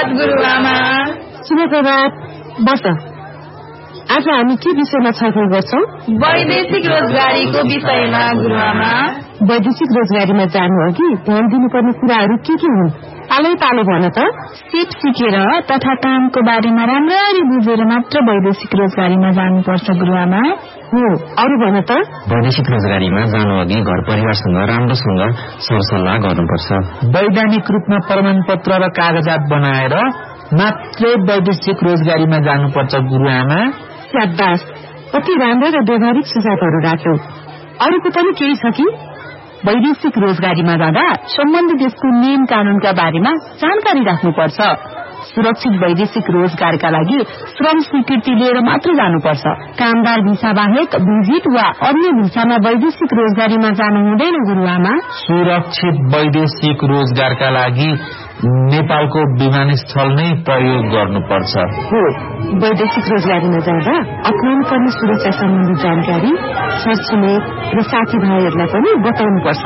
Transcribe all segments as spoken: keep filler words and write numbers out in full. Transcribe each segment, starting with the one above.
प्रभात गुरुआमा। शुभ प्रभात। बस आज हामी के विषयमा छलफल गर्छौं? वैदेशिक रोजगारीको विषयमा गुरुआमा। वैदेशिक रोजगारीमा जानु अघि ध्यान दिनुपर्ने कुराहरू के के हुन्? पालै पालो भन त। सिप सिकेर तथा कामको बारेमा राम्ररी बुझेर मात्र वैदेशिक रोजगारीमा जानुपर्छ गुरुआमा। हो, अरू भन त। वैदेशिक रोजगारीमा जानु अघि घर परिवारसँग राम्रोसँग सरसल्लाह गर्नुपर्छ। वैधानिक रूपमा प्रमाणपत्र र कागजात बनाएर मात्रै वैदेशिक रोजगारीमा जानुपर्छ गुरुआमा। स्याबास, कति राम्रो र व्यवहारिक सुझावहरू राख्यौ। अरूको पनि केही छ कि? वैदेशिक रोजगारीमा जाँदा सम्बन्धित देशको नियम कानूनका बारेमा जानकारी राख्नुपर्छ। सुरक्षित वैदेशिक रोजगारका लागि श्रम स्वीकृति लिएर मात्र जानुपर्छ। कामदार भिसा बाहेक भिजिट वा अन्य भिसामा वैदेशिक रोजगारीमा जानु हुँदैन गुरुआमा। सुरक्षित वैदेशिक रोजगारका लागि नेपालको विमानस्थल नै प्रयोग गर्नुपर्छ। हो, वैदेशिक रोजगारीमा जाँदा अपनाउनु पर्ने सुरक्षा सम्बन्धी जानकारी छरछिमेक र साथीभाइहरूलाई पनि बताउनुपर्छ।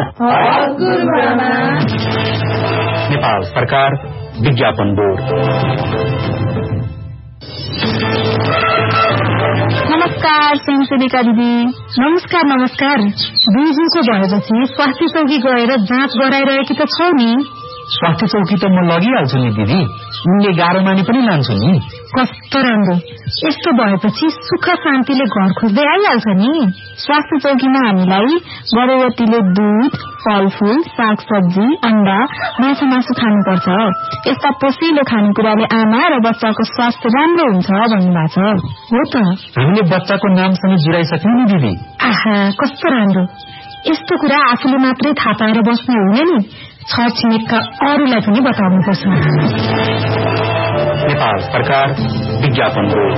नेपाल सरकार विज्ञापन बोर्ड। नमस्कार स्वयंसेविका दिदी। नमस्कार नमस्कार। दुई दिनको भएपछि स्वास्थ्य चौकी गएर जाँच गराइरहेकी त छौ नि? स्वास्थ्य चौकी त म लगिहाल्छु नि दिदी, उनले गाह्रो मानी पनि लान्छु नि। कस्तो राम्रो। यस्तो भएपछि सुख शान्तिले घर खोज्दै आइहाल्छ नि। स्वास्थ्य चौकीमा हामीलाई गर्भवतीले दूध, फलफूल, सागसब्जी, अण्डा, माछा मासु खानुपर्छ। यस्ता पोषिलो खानेकुराले आमा र बच्चाको स्वास्थ्य राम्रो हुन्छ भन्नुभएको छ। हो त, हामीले बच्चाको नामसँग जुराइसक्यौं नि दिदी। आहा, कस्तो राम्रो। यस्तो कुरा आफूले मात्रै थाहा पाएर बस्ने होइन नि, छरछिमेकका अरूलाई पनि बताउनुपर्छ। नेपाल सरकार विज्ञापन बोर्ड।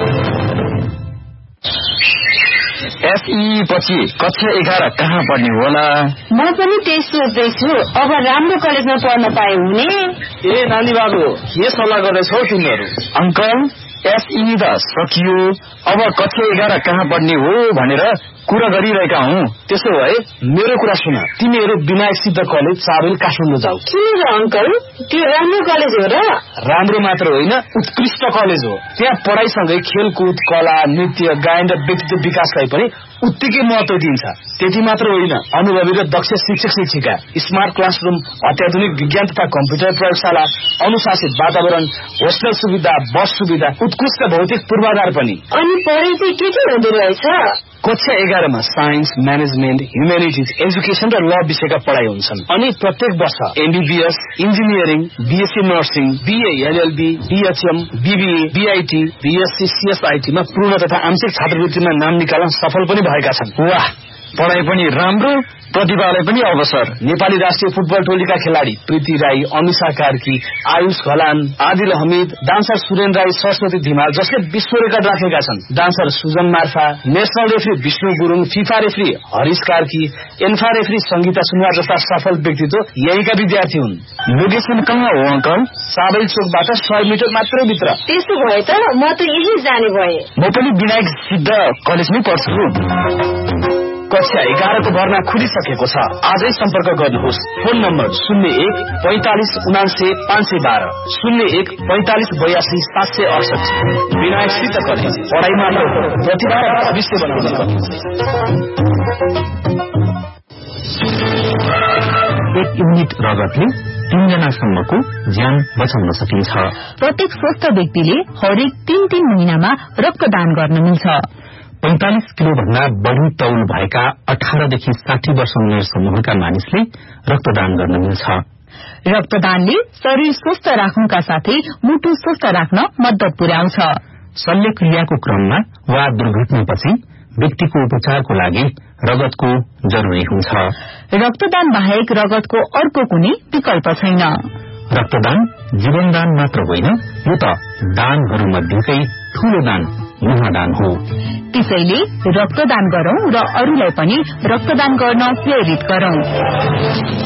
एसई पछि कक्षा एघार कहाँ पढ्ने होला? म पनि त्यही सोच्दैछु। अब राम्रो कलेजमा पढ्न पाए हुने। ए नानी बाबु, के सल्लाह गर्दैछौ तिमीहरू? अंकल, एसई त सकियो, अब कक्षा एघार कहाँ पढ्ने हो भनेर कुरा गरिरहेका हौ। त्यसो भए मेरो कुरा सुन, तिमीहरू विनायक सिद्ध कलेज चाबेल काठमाडौँ जाऊ। किन अंकल, त्यो राम्रो कलेज हो र? राम्रो मात्र होइन, उत्कृष्ट कलेज हो। त्यहाँ पढाइसँगै खेलकुद, कला, नृत्य, गायन र व्यक्तित्व विकासलाई पनि उत्तिकै महत्व दिन्छ। त्यति मात्र होइन, अनुभवी र दक्ष शिक्षक शिक्षिका, स्मार्ट क्लासरूम, अत्याधुनिक विज्ञान तथा कम्प्युटर प्रयोगशाला, अनुशासित वातावरण, होस्टेल सुविधा, बस सुविधा, उत्कृष्ट भौतिक पूर्वाधार पनि। अनि पढाइ चाहिँ के के हुँदो रहेछ? कक्षा एघारमा साइन्स, म्यानेजमेन्ट, ह्युमेनिटिज, एजुकेसन र ल विषयका पढाइ हुन्छन्। अनि प्रत्येक वर्ष MBBS, engineering, BSc nursing, BA LLB, BHM, BBA, BIT, BSc, CSIT मा पूर्ण तथा आंशिक छात्रवृत्तिमा नाम निकाल्न सफल पनि भएका छन्। वाह, पढाइ पनि राम्रो, प्रतिभालाई पनि अवसर। नेपाली राष्ट्रिय फुटबल टोलीका खेलाडी प्रीति राई, अमिषा कार्की, आयुष घलान, आदिल हमिद, डान्सर सुरेन राई, सरस्वती धिमाल जसले विश्व रेकर्ड राखेका छन्, dancer Sujan Marpha, national referee Vishnu Gurung, FIFA referee Harish Karki, ANFA referee Sangeeta Sunuwar जस्ता सफल व्यक्तित्व यहीका विद्यार्थी हुन्। लोकेसन कहाँ हो अंकल? साबेल चोकबाट सय मिटर मात्रै भित्र। त्यसो भए त म त यही जाने भए। म पनि विनायक सिद्ध कलेजमै पढ्छु। कक्षा एघारको भर्ना खुलिसकेको छ। आजै सम्पर्क गर्नुहोस्। फोन नम्बर शून्य एक पैंतालिस उनासे पाँच सय बाह्र, शून्य एक पैंतालिस बयासी सात सय अडसठी। विनायक सिद्ध कलेज, पढाइ मात्र प्रतिभा र भविष्य बनाउने कलेज। एक युनिट रगतले तीनजनासम्मको ज्यान बचाउन सकिन्छ। प्रत्येक स्वस्थ व्यक्तिले हरेक तीन तीन महिनामा रक्तदान गर्न मिल्छ। पैंतालिस किलो भन्दा बढ़ी तौल भएका अठारदेखि साठी वर्ष उमेर समूहका मानिसले रक्तदान गर्न मिल्छ। रक्तदानले शरीर स्वस्थ राख्नुका साथै मुटु स्वस्थ राख्न मद्दत पुर्याउँछ। शल्यक्रियाको क्रममा वा दुर्घटनापछि व्यक्तिको उपचारको लागि रगतको जरुरी हुन्छ। रक्तदान बाहेक रगतको अर्को कुनै विकल्प छैन। रक्तदान जीवनदान मात्र होइन, यो त दानहरूमध्येकै ठूलो दान महादान हो। त्यसैले रक्तदान गरौं र अरूलाई पनि रक्तदान गर्न प्रेरित गरौं।